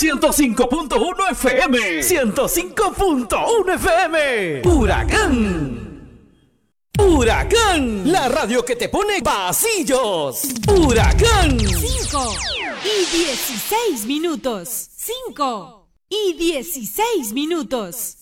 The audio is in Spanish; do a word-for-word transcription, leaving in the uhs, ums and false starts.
ciento cinco punto uno F M. ciento cinco punto uno F M. Huracán. Huracán. La radio que te pone pasillos. Huracán. cinco y dieciséis minutos. cinco y dieciséis minutos.